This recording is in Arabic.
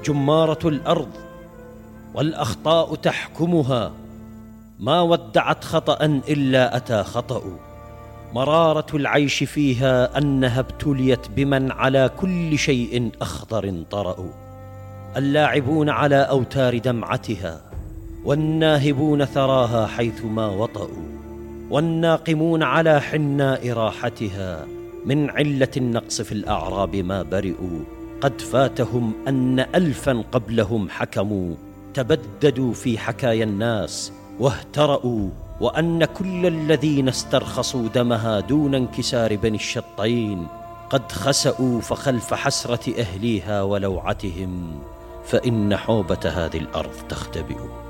جمارة الأرض والأخطاء تحكمها، ما ودعت خطأ إلا أتى خطأ. مرارة العيش فيها أنها ابتليت بمن على كل شيء أخضر طرأ. اللاعبون على أوتار دمعتها، والناهبون ثراها حيثما وطئوا، والناقمون على حناء راحتها، من علة النقص في الأعراب ما برئوا. قد فاتهم أن 1000 قبلهم حكموا، تبددوا في حكايا الناس واهترأوا، وأن كل الذين استرخصوا دمها دون انكسار بني الشطين قد خسأوا. فخلف حسرة أهليها ولوعتهم، فإن حوبة هذه الأرض تختبئ.